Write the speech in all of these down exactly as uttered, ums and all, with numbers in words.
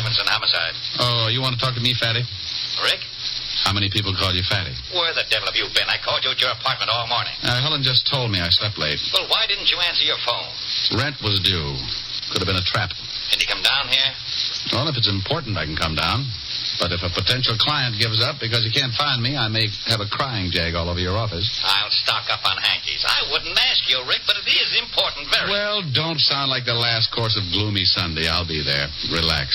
Robinson homicide. Oh, you want to talk to me, Fatty? Rick? How many people call you Fatty? Where the devil have you been? I called you at your apartment all morning. Uh, Helen just told me I slept late. Well, why didn't you answer your phone? Rent was due. Could have been a trap. Can you come down here? Well, if it's important, I can come down. But if a potential client gives up because he can't find me, I may have a crying jag all over your office. I'll stock up on hankies. I wouldn't ask you, Rick, but it is important, very. Well, don't sound like the last course of Gloomy Sunday. I'll be there. Relax.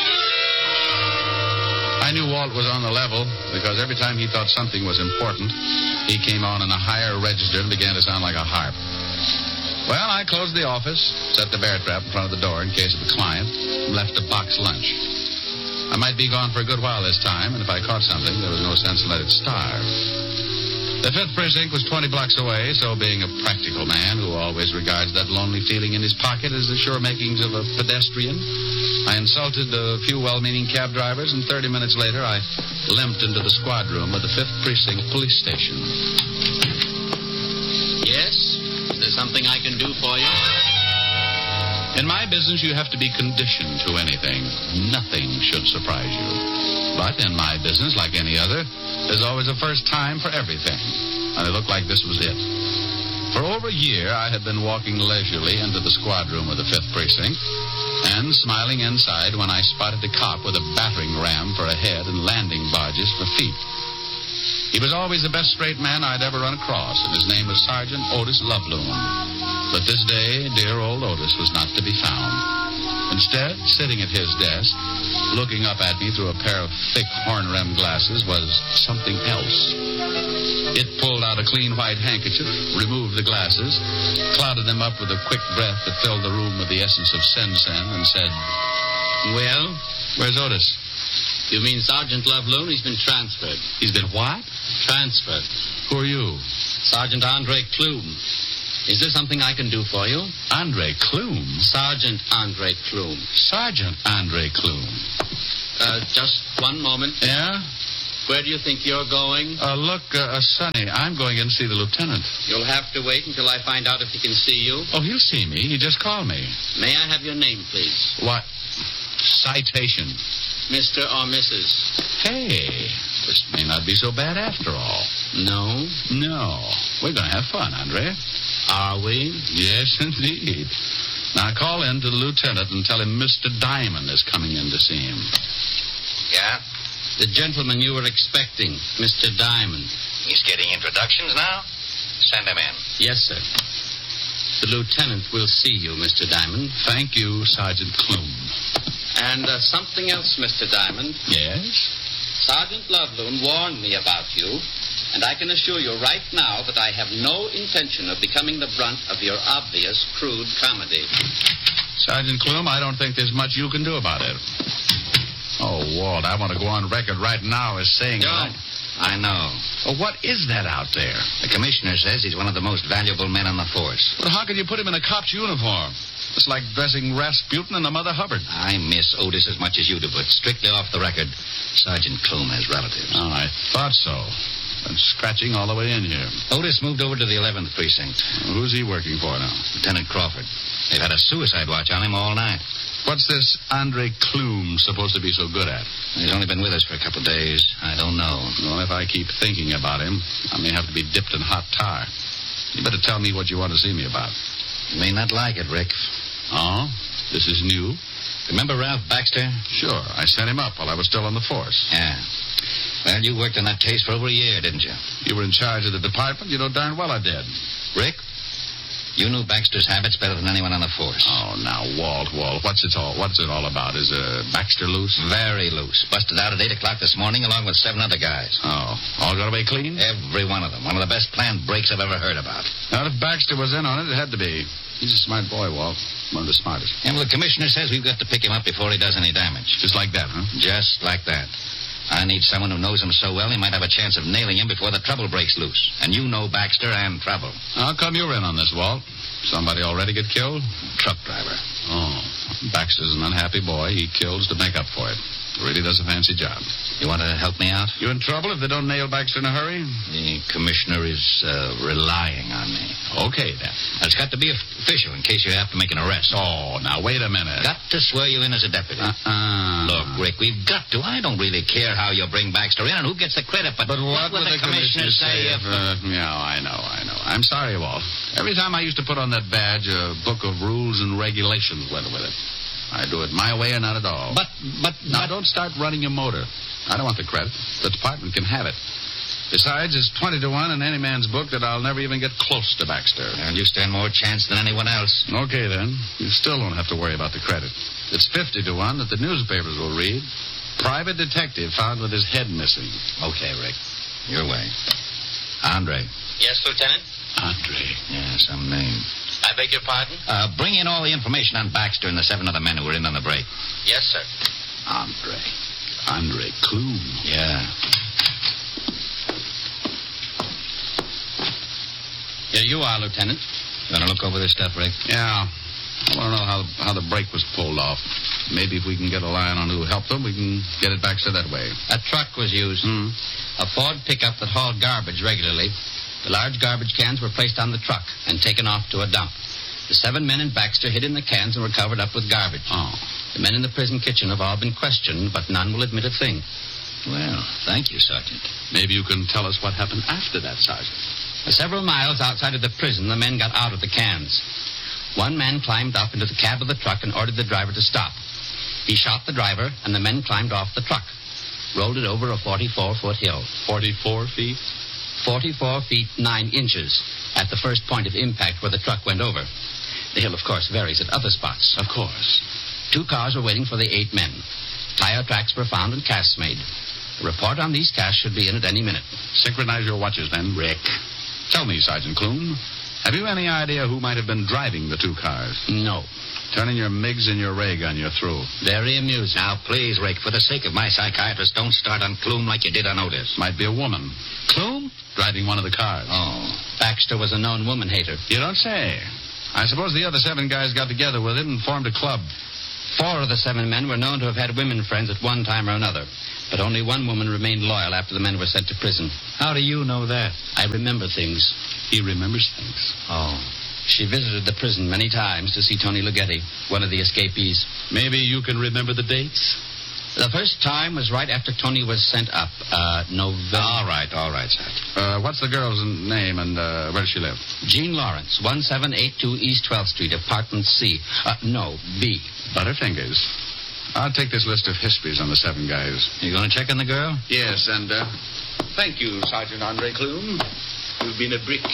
I knew Walt was on the level because every time he thought something was important, he came on in a higher register and began to sound like a harp. Well, I closed the office, set the bear trap in front of the door in case of a client, and left a box lunch. I might be gone for a good while this time, and if I caught something, there was no sense in letting it starve. The fifth Precinct was twenty blocks away, so being a practical man who always regards that lonely feeling in his pocket as the sure makings of a pedestrian, I insulted a few well-meaning cab drivers, and thirty minutes later, I limped into the squad room of the fifth Precinct police station. Yes? Is there something I can do for you? In my business, you have to be conditioned to anything. Nothing should surprise you. But in my business, like any other, there's always a first time for everything. And it looked like this was it. For over a year, I had been walking leisurely into the squad room of the fifth Precinct and smiling inside when I spotted a cop with a battering ram for a head and landing barges for feet. He was always the best straight man I'd ever run across, and his name was Sergeant Otis Loveloon. But this day, dear old Otis was not to be found. Instead, sitting at his desk, looking up at me through a pair of thick horn-rimmed glasses, was something else. It pulled out a clean white handkerchief, removed the glasses, clouded them up with a quick breath that filled the room with the essence of sen-sen, and said, Well? Where's Otis? You mean Sergeant Loveloon? He's been transferred. He's been what? Transferred. Who are you? Sergeant Andre Clume. Is there something I can do for you? Andre Clume? Sergeant Andre Clume. Sergeant Andre Clume. Uh, just one moment. Yeah? Where do you think you're going? Uh, look, uh, uh, Sonny, I'm going in to see the lieutenant. You'll have to wait until I find out if he can see you. Oh, he'll see me. He just called me. May I have your name, please? What? Citation. Mister or Missus Hey, this may not be so bad after all. No? No. We're going to have fun, Andre. Are we? Yes, indeed. Now, call in to the lieutenant and tell him Mister Diamond is coming in to see him. Yeah? The gentleman you were expecting, Mister Diamond. He's getting introductions now? Send him in. Yes, sir. The lieutenant will see you, Mister Diamond. Thank you, Sergeant Clume. And uh, something else, Mister Diamond. Yes? Sergeant Loveloon warned me about you, and I can assure you right now that I have no intention of becoming the brunt of your obvious crude comedy. Sergeant Clume, I don't think there's much you can do about it. Oh, Walt, I want to go on record right now as saying... Don't. I know. Well, what is that out there? The commissioner says he's one of the most valuable men on the force. But how can you put him in a cop's uniform? It's like dressing Rasputin and the Mother Hubbard. I miss Otis as much as you do, but strictly off the record, Sergeant Clume has relatives. Oh, I thought so. Been scratching all the way in here. Otis moved over to the eleventh Precinct. Well, who's he working for now? Lieutenant Crawford. They've had a suicide watch on him all night. What's this Andre Clume supposed to be so good at? He's only been with us for a couple of days. I don't know. Well, if I keep thinking about him, I may have to be dipped in hot tar. You better tell me what you want to see me about. You may not like it, Rick. Oh? This is new? Remember Ralph Baxter? Sure. I sent him up while I was still on the force. Yeah. Well, you worked on that case for over a year, didn't you? You were in charge of the department. You know darn well I did. Rick, you knew Baxter's habits better than anyone on the force. Oh, now, Walt, Walt, what's it all, what's it all about? Is uh, Baxter loose? Very loose. Busted out at eight o'clock this morning along with seven other guys. Oh, all got away clean? Every one of them. One of the best planned breaks I've ever heard about. Now, if Baxter was in on it, it had to be. He's a smart boy, Walt. One of the smartest. And well, the commissioner says we've got to pick him up before he does any damage. Just like that, huh? Just like that. I need someone who knows him so well he might have a chance of nailing him before the trouble breaks loose. And you know Baxter and trouble. How come you're in on this, Walt? Somebody already get killed? Truck driver. Oh, Baxter's an unhappy boy. He kills to make up for it. Really does a fancy job. You want to help me out? You in trouble if they don't nail Baxter in a hurry? The commissioner is uh, relying on me. Okay, then. It's got to be official in case you have to make an arrest. Oh, now, wait a minute. Got to swear you in as a deputy. Uh-uh. Look, Rick, we've got to. I don't really care how you bring Baxter in and who gets the credit, but, But what, what would would the commissioner say if... Uh, yeah, I know, I know. I'm sorry, Walt. Every time I used to put on that badge, a book of rules and regulations went with it. I do it my way or not at all. But, but... Now, but... don't start running your motor. I don't want the credit. The department can have it. Besides, it's twenty to one in any man's book that I'll never even get close to Baxter. And you stand more chance than anyone else. Okay, then. You still don't have to worry about the credit. It's fifty to one that the newspapers will read. Private detective found with his head missing. Okay, Rick. Your way. Andre. Yes, Lieutenant? Andre. Yeah, some name. I beg your pardon? Uh, bring in all the information on Baxter and the seven other men who were in on the break. Yes, sir. Andre. Andre Clume. Yeah. Here you are, Lieutenant. You want to look over this stuff, Rick? Yeah. I want to know how, how the break was pulled off. Maybe if we can get a line on who helped them, we can get it back so that way. A truck was used. Hmm. A Ford pickup that hauled garbage regularly. The large garbage cans were placed on the truck and taken off to a dump. The seven men in Baxter hid in the cans and were covered up with garbage. Oh. The men in the prison kitchen have all been questioned, but none will admit a thing. Well, thank you, Sergeant. Maybe you can tell us what happened after that, Sergeant. Several miles outside of the prison, the men got out of the cans. One man climbed up into the cab of the truck and ordered the driver to stop. He shot the driver, and the men climbed off the truck, rolled it over a forty-four foot hill. forty-four feet? forty-four feet, nine inches at the first point of impact where the truck went over. The hill, of course, varies at other spots. Of course. Two cars were waiting for the eight men. Tire tracks were found and casts made. A report on these casts should be in at any minute. Synchronize your watches, then, Rick. Tell me, Sergeant Clume, have you any idea who might have been driving the two cars? No. Turn in your MiGs and your ray gun, you're through. Very amusing. Now, please, Rick, for the sake of my psychiatrist, don't start on Clume like you did on Otis. Might be a woman. Clume? Driving one of the cars. Oh. Baxter was a known woman hater. You don't say. I suppose the other seven guys got together with it and formed a club. Four of the seven men were known to have had women friends at one time or another. But only one woman remained loyal after the men were sent to prison. How do you know that? I remember things. He remembers things. Oh. She visited the prison many times to see Tony Ligeti, one of the escapees. Maybe you can remember the dates? The first time was right after Tony was sent up. Uh, November. All right, all right, Sergeant. Uh, what's the girl's name and uh, where does she live? Jean Lawrence, one seven eight two East twelfth Street, apartment C. Uh, no, B. Butterfingers. I'll take this list of histories on the seven guys. You going to check on the girl? Yes, and uh, thank you, Sergeant Andre Clume. You've been a brick.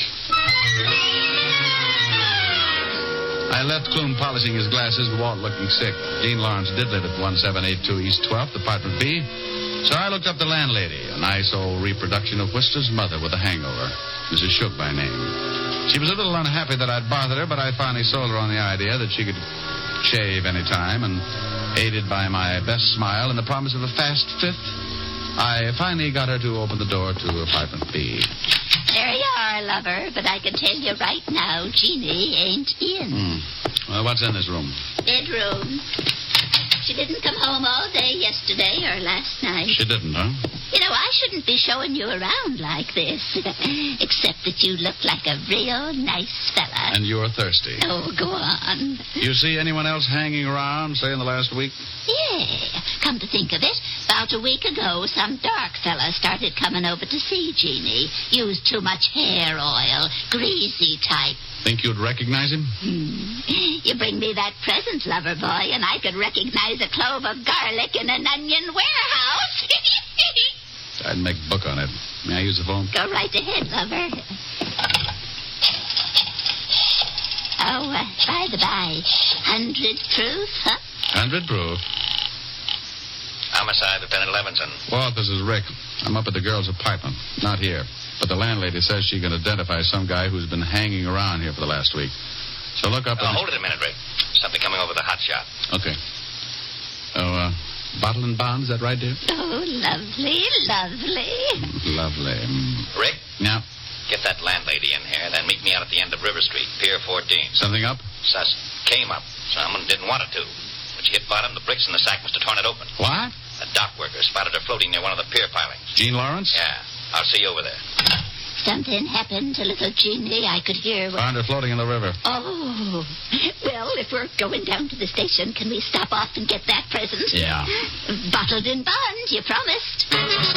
I left Clume polishing his glasses, Walt looking sick. Jean Lawrence did live at one seven eight two East twelfth, apartment B. So I looked up the landlady, a nice old reproduction of Whistler's mother with a hangover, Missus Shook by name. She was a little unhappy that I'd bothered her, but I finally sold her on the idea that she could shave any time, and aided by my best smile and the promise of a fast fifth, I finally got her to open the door to apartment B. There you are, lover, but I can tell you right now, Jeannie ain't in. Hmm. Well, what's in this room? Bedroom. She didn't come home all day yesterday or last night. She didn't, huh? You know, I shouldn't be showing you around like this, except that you look like a real nice fella. And you're thirsty. Oh, go on. You see anyone else hanging around, say, in the last week? Yeah, come to think of it, about a week ago, some dark fella started coming over to see Jeannie. Used too much hair oil, greasy type. Think you'd recognize him? Hmm. You bring me that present, lover boy, and I could recognize a clove of garlic in an onion warehouse. I'd make book on it. May I use the phone? Go right ahead, lover. Oh, uh, by the by, hundred proof, huh? Hundred proof. Homicide, Lieutenant Levinson. Walt, this is Rick. I'm up at the girl's apartment. Not here. But the landlady says she can identify some guy who's been hanging around here for the last week. So look up... Oh, in hold it a minute, Rick. Something coming over the hot shot. Okay. Oh, uh, bottle and bond, is that right, dear? Oh, lovely, lovely. Lovely. Mm. Rick? Yeah? Get that landlady in here, then meet me out at the end of River Street, Pier fourteen. Something up? Sus came up. Someone didn't want it to. When she hit bottom, the bricks in the sack must have torn it open. What? A dock worker spotted her floating near one of the pier pilings. Jean Lawrence? Yeah. I'll see you over there. Something happened to little Jeannie. I could hear... Found her floating in the river. Oh. Well, if we're going down to the station, can we stop off and get that present? Yeah. Bottled in bond, you promised.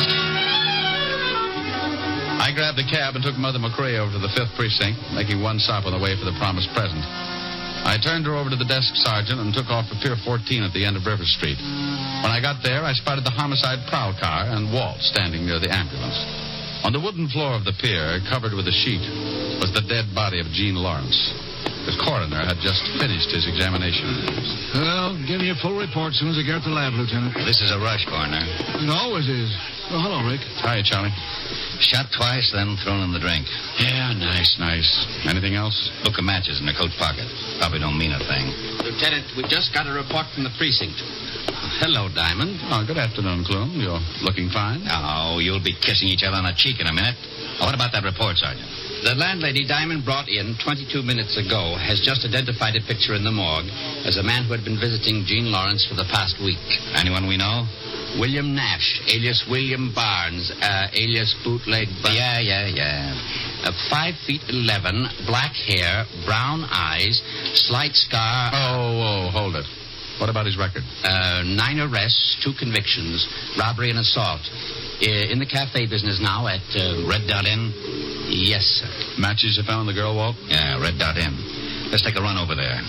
I grabbed the cab and took Mother McCrae over to the fifth Precinct, making one stop on the way for the promised present. I turned her over to the desk sergeant and took off for Pier fourteen at the end of River Street. When I got there, I spotted the homicide prowl car and Walt standing near the ambulance. On the wooden floor of the pier, covered with a sheet, was the dead body of Jean Lawrence. The coroner had just finished his examination. Well, give me a full report as soon as I get to the lab, Lieutenant. This is a rush, Coroner. It always is. Oh, hello, Rick. Hiya, Charlie. Shot twice, then thrown in the drink. Yeah, nice, nice. Anything else? Book of matches in her coat pocket. Probably don't mean a thing. Lieutenant, we just got a report from the precinct. Hello, Diamond. Oh, good afternoon, Clume. You're looking fine. Oh, you'll be kissing each other on the cheek in a minute. Oh, what about that report, Sergeant? The landlady Diamond brought in twenty-two minutes ago has just identified a picture in the morgue as a man who had been visiting Jean Lawrence for the past week. Anyone we know? William Nash, alias William Barnes, uh, alias Bootleg Bar- Yeah, yeah, yeah. Uh, five feet eleven, black hair, brown eyes, slight scar. Oh, oh, hold it. What about his record? Uh, nine arrests, two convictions, robbery and assault. Uh, in the cafe business now at... Uh, Red Dot Inn? Yes, sir. Matches you found the girl, Walt? Yeah, Red Dot Inn. Let's take a run over there.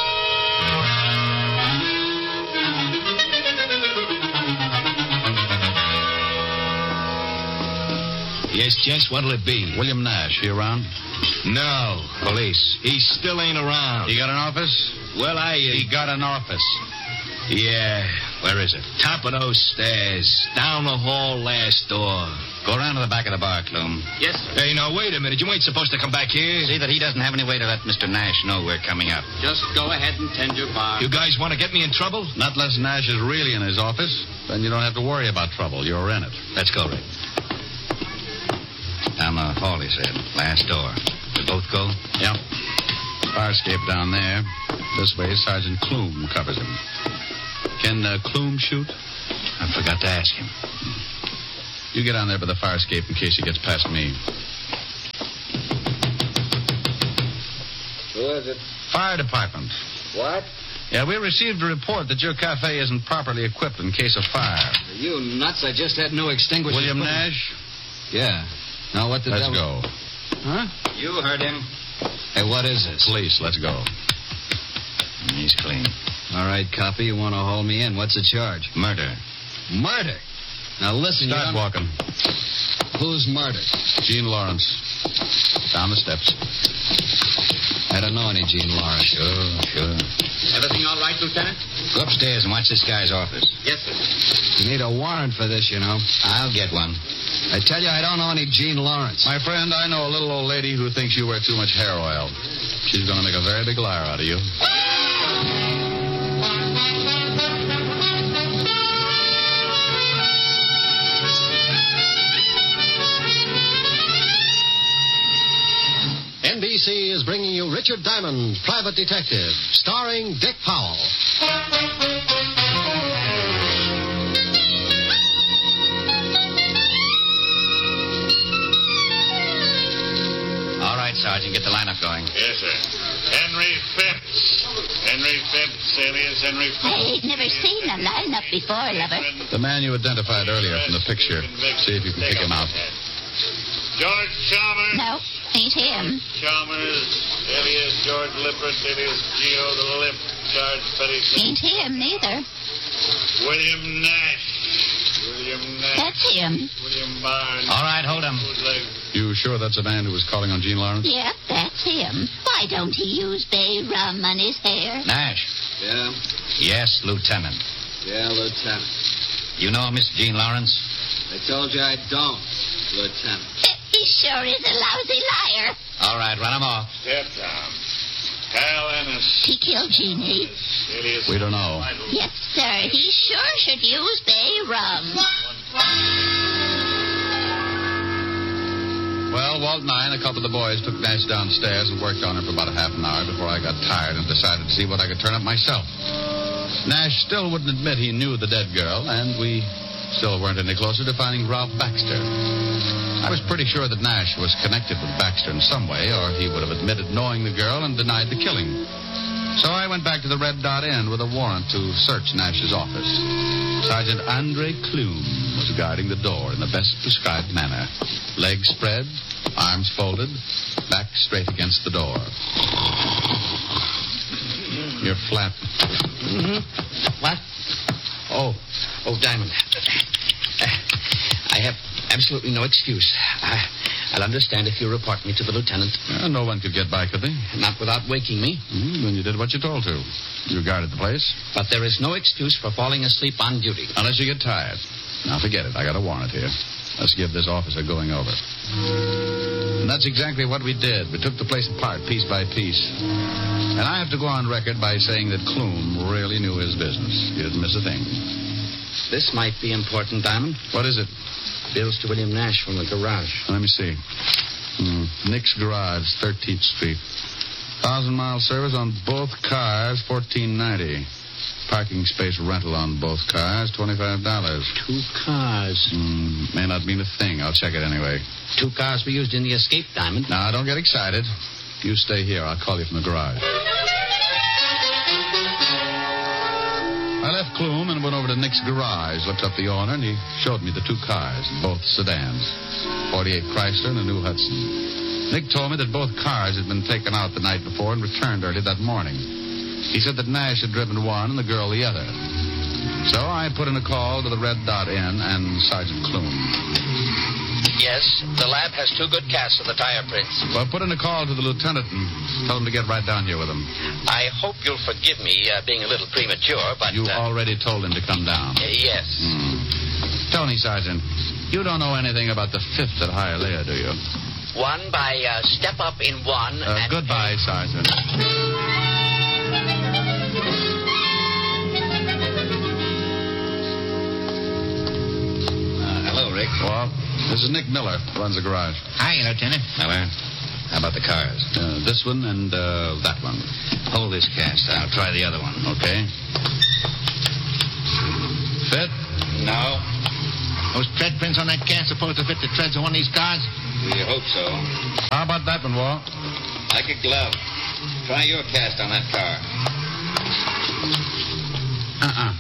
Yes, gents, what'll it be? William Nash, he around? No. Police. He still ain't around. He got an office? Well, I... Uh, He got an office. Yeah. Where is it? Top of those stairs. Down the hall, last door. Go around to the back of the bar, Clume. Yes, sir. Hey, now, wait a minute. You ain't supposed to come back here. See that he doesn't have any way to let Mister Nash know we're coming up. Just go ahead and tend your bar. You guys want to get me in trouble? Not unless Nash is really in his office. Then you don't have to worry about trouble. You're in it. Let's go, Rick. Down the hall, he said. Last door. We both go? Yep. Fire escape down there. This way, Sergeant Clume covers him. Can uh, Clume shoot? I forgot to ask him. You get on there by the fire escape in case he gets past me. Who is it? Fire department. What? Yeah, we received a report that your cafe isn't properly equipped in case of fire. Are you nuts? I just had no extinguishers. William put in- Nash? Yeah. Now what the Let's devil... go. Huh? You heard him. Hey, what is this? Police, let's go. He's clean. All right, copy. You want to haul me in. What's the charge? Murder. Murder. Now listen, you Start don't... walking. Who's murdered? Jean Lawrence. Down the steps. I don't know any Jean Lawrence. Sure, sure. Everything all right, Lieutenant? Go upstairs and watch this guy's office. Yes, sir. You need a warrant for this, you know. I'll get one. I tell you, I don't know any Jean Lawrence. My friend, I know a little old lady who thinks you wear too much hair oil. She's going to make a very big liar out of you. N B C is bringing you Richard Diamond, Private Detective, starring Dick Powell. All right, Sergeant, get the lineup going. Yes, sir. Henry Phipps. Henry Phipps, alias Henry Phipps. I ain't never seen a lineup before, lover. The man you identified earlier from the picture. See if you can pick him out. George Chalmers. No, ain't him. Chalmers, alias George Lippert, alias Geo the Lip, Charge Petty. Ain't him neither. William Nash. William Nash. That's him. William Barnes. All right, hold him. Bootleg. You sure that's the man who was calling on Jean Lawrence? Yep, that's him. Why don't he use bay rum on his hair? Nash. Yeah? Yes, Lieutenant. Yeah, Lieutenant. You know Miss Jean Lawrence? I told you I don't, Lieutenant. He sure is a lousy liar. All right, run him off. Step down. Hal Ennis. He killed Jeannie. Alias We don't know. Yes, sir. He sure should use bay rum. Well, Walt and I and a couple of the boys took Nash downstairs and worked on him for about a half an hour before I got tired and decided to see what I could turn up myself. Nash still wouldn't admit he knew the dead girl, and we still weren't any closer to finding Ralph Baxter. I was pretty sure that Nash was connected with Baxter in some way, or he would have admitted knowing the girl and denied the killing. So I went back to the Red Dot Inn with a warrant to search Nash's office. Sergeant Andre Clume was guarding the door in the best prescribed manner. Legs spread, arms folded, back straight against the door. You're flat. Mm-hmm. What? Oh, oh, Diamond. Uh, I have absolutely no excuse. I, I'll understand if you report me to the lieutenant. Uh, no one could get by, could they? Not without waking me. Mm, then you did what you told to. You guarded the place. But there is no excuse for falling asleep on duty. Unless you get tired. Now, forget it. I got a warrant here. Let's give this officer going over. And that's exactly what we did. We took the place apart, piece by piece. And I have to go on record by saying that Clume really knew his business. He didn't miss a thing. This might be important, Diamond. What is it? Bills to William Nash from the garage. Let me see. Hmm. Nick's Garage, thirteenth Street. Thousand mile service on both cars, fourteen ninety. Parking space rental on both cars, twenty-five dollars. Two cars. Hmm. May not mean a thing. I'll check it anyway. Two cars were used in the escape, Diamond. Now, don't get excited. You stay here. I'll call you from the garage. I left Clume and went over to Nick's Garage, looked up the owner, and he showed me the two cars, both sedans. forty-eight Chrysler and a new Hudson. Nick told me that both cars had been taken out the night before and returned early that morning. He said that Nash had driven one and the girl the other. So I put in a call to the Red Dot Inn and Sergeant Clume. Yes, the lab has two good casts of the tire prints. Well, put in a call to the lieutenant and tell him to get right down here with him. I hope you'll forgive me uh, being a little premature, but... You uh, already told him to come down. Uh, yes. Hmm. Tony, Sergeant, you don't know anything about the fifth at Hialeah, do you? One by uh, step up in one uh, and... Goodbye, Sergeant. Rick. Well, this is Nick Miller, runs the garage. Hi, Lieutenant. Miller, how about the cars? Uh, this one and uh, that one. Hold this cast. I'll try the other one. Okay. Fit? No. Those tread prints on that cast supposed to fit the treads of one of these cars? We hope so. How about that one, Walt? Like a glove. Try your cast on that car. Uh-uh.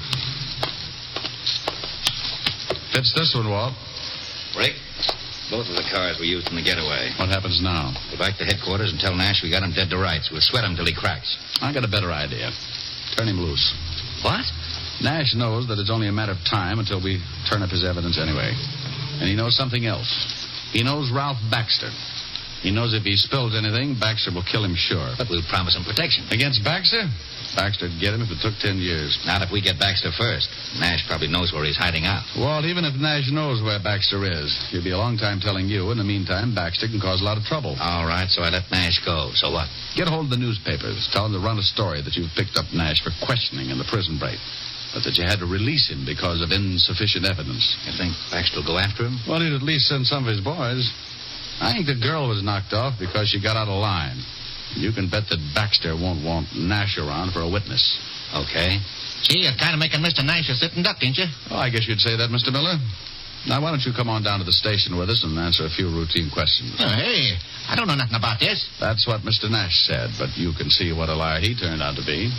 Fits this one, Walt. Rick, both of the cars were used in the getaway. What happens now? Go back to headquarters and tell Nash we got him dead to rights. We'll sweat him till he cracks. I got a better idea. Turn him loose. What? Nash knows that it's only a matter of time until we turn up his evidence anyway. And he knows something else. He knows Ralph Baxter. He knows if he spills anything, Baxter will kill him sure. But we'll promise him protection. Against Baxter? Baxter'd get him if it took ten years. Not if we get Baxter first. Nash probably knows where he's hiding out. Walt, even if Nash knows where Baxter is, he'll be a long time telling you. In the meantime, Baxter can cause a lot of trouble. All right, so I let Nash go. So what? Get hold of the newspapers. Tell them to run a story that you've picked up Nash for questioning in the prison break. But that you had to release him because of insufficient evidence. You think Baxter will go after him? Well, he'd at least send some of his boys. I think the girl was knocked off because she got out of line. You can bet that Baxter won't want Nash around for a witness. Okay. Gee, you're kind of making Mister Nash a sitting duck, ain't you? Well, I guess you'd say that, Mister Miller. Now, why don't you come on down to the station with us and answer a few routine questions? Oh, hey, I don't know nothing about this. That's what Mister Nash said, but you can see what a liar he turned out to be.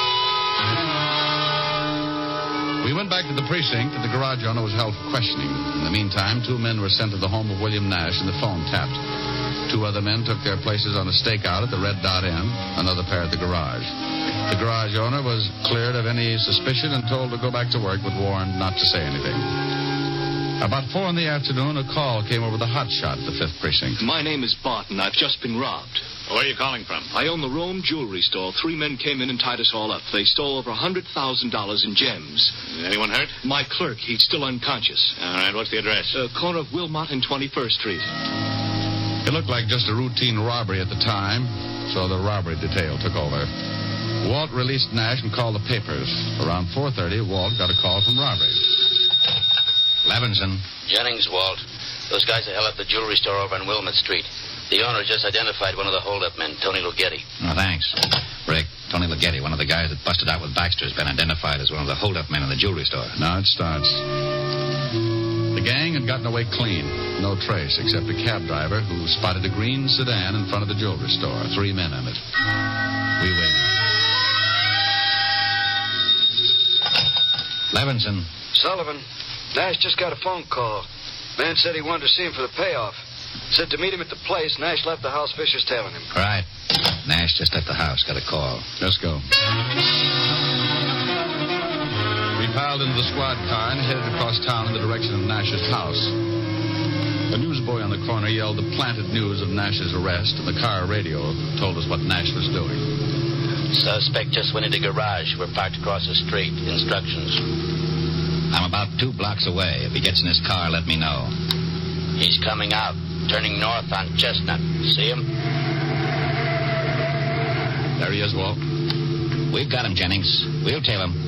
We went back to the precinct, and the garage owner was held for questioning. In the meantime, two men were sent to the home of William Nash, and the phone tapped. Two other men took their places on a stakeout at the Red Dot Inn, another pair at the garage. The garage owner was cleared of any suspicion and told to go back to work, but warned not to say anything. About four in the afternoon, a call came over the hotshot at the fifth Precinct. My name is Barton. I've just been robbed. Where are you calling from? I own the Rome jewelry store. Three men came in and tied us all up. They stole over one hundred thousand dollars in gems. Anyone hurt? My clerk, he's still unconscious. All right, what's the address? Uh, corner of Wilmot and twenty-first Street. It looked like just a routine robbery at the time, so the robbery detail took over. Walt released Nash and called the papers. Around four thirty, Walt got a call from robbery. Levinson. Jennings, Walt. Those guys that held up the jewelry store over on Wilmot Street. The owner just identified one of the hold-up men, Tony Lughetti. Oh, thanks. Rick, Tony Leggetti, one of the guys that busted out with Baxter, has been identified as one of the hold-up men in the jewelry store. Now it starts. The gang had gotten away clean. No trace except a cab driver who spotted a green sedan in front of the jewelry store. Three men in it. We waited. Levinson. Sullivan. Nash just got a phone call. Man said he wanted to see him for the payoff. Said to meet him at the place. Nash left the house. Fisher's tailing him. Right. Nash just left the house. Got a call. Let's go. We piled into the squad car and headed across town in the direction of Nash's house. A newsboy on the corner yelled the planted news of Nash's arrest, and the car radio told us what Nash was doing. Suspect just went into garage. We're parked across the street. Instructions. I'm about two blocks away. If he gets in his car, let me know. He's coming out, turning north on Chestnut. See him? There he is, Walt. We've got him, Jennings. We'll tail him.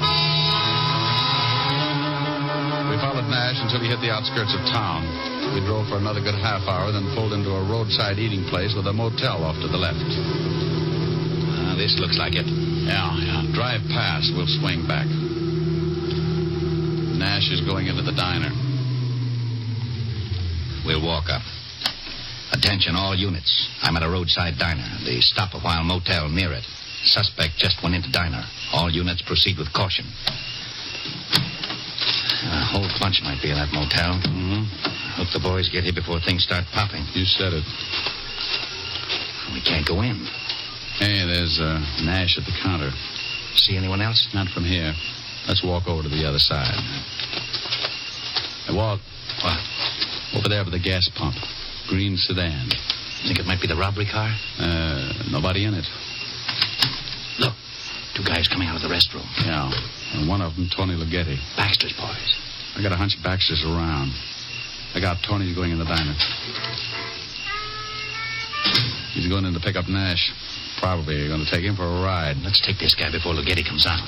We followed Nash until he hit the outskirts of town. We drove for another good half hour, then pulled into a roadside eating place with a motel off to the left. Uh, this looks like it. Yeah, yeah. Drive past. We'll swing back. Nash is going into the diner. We'll walk up. Attention, all units. I'm at a roadside diner. The stop-a-while motel near it. Suspect just went into diner. All units proceed with caution. A whole bunch might be in that motel. Mm-hmm. Hope the boys get here before things start popping. You said it. We can't go in. Hey, there's uh, Nash at the counter. See anyone else? Not from here. Let's walk over to the other side. Hey, Walt. What? Over there by the gas pump. Green sedan. Think it might be the robbery car? Uh, nobody in it. Look. Two guys coming out of the restroom. Yeah. And one of them, Tony Leggetti. Baxter's boys. I got a hunch Baxter's around. I got Tony's going in the diner. He's going in to pick up Nash. Probably going to take him for a ride. Let's take this guy before Leggetti comes out.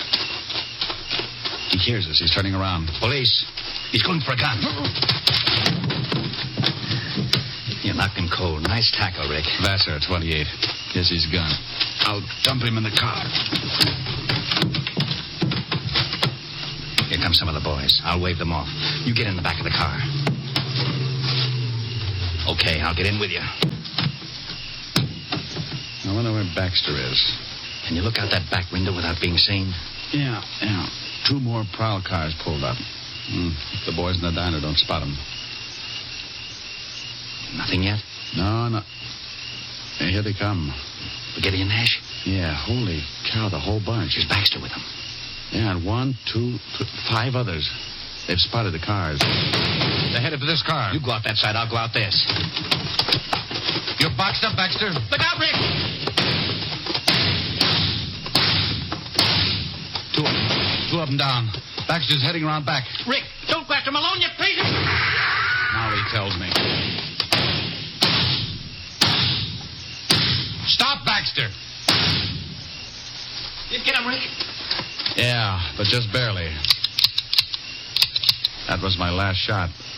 He hears us. He's turning around. Police. He's going for a gun. You knocked him cold. Nice tackle, Rick. Vassar, twenty-eight. Here's his gun. I'll dump him in the car. Here come some of the boys. I'll wave them off. You get in the back of the car. Okay, I'll get in with you. I wonder where Baxter is. Can you look out that back window without being seen? Yeah, yeah. Two more prowl cars pulled up. Mm, if the boys in the diner don't spot them. Nothing yet? No, no. Hey, here they come. Leggetti and Nash? Yeah, holy cow, the whole bunch. Is Baxter with them? Yeah, and one, two, th- five others. They've spotted the cars. They're headed for this car. You go out that side, I'll go out this. You're boxed up, Baxter. Look out, Rick! Two of them. Two of them down. Baxter's heading around back. Rick, don't go after Malone, you crazy! Now he tells me. Stop, Baxter! You get him, Rick? Yeah, but just barely. That was my last shot.